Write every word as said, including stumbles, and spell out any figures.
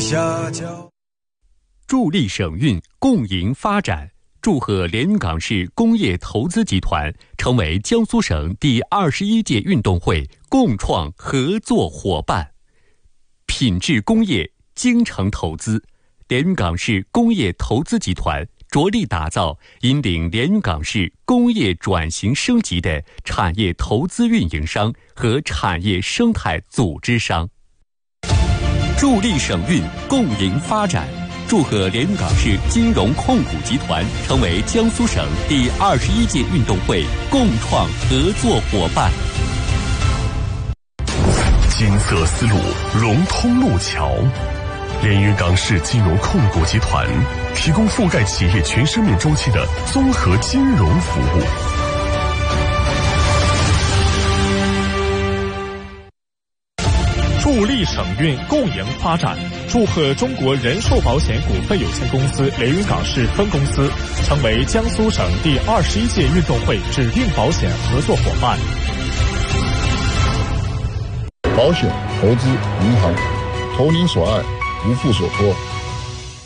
下脚。 助力省运，共赢发展。祝贺连云港市工业投资集团成为江苏省第二十一届运动会共创合作伙伴。品质工业，精诚投资，连云港市工业投资集团着力打造引领连云港市工业转型升级的产业投资运营商和产业生态组织商。助力省运，共赢发展。祝贺连云港市金融控股集团成为江苏省第二十一届运动会共创合作伙伴。 金色丝路融通路桥，连云港市金融控股集团提供覆盖企业全生命周期的综合金融服务。 助力省运，共赢发展。祝贺中国人寿保险股份有限公司连云港市分公司成为江苏省第二十一届运动会指定保险合作伙伴。 保险、投资、银行，投您所爱，无负所托。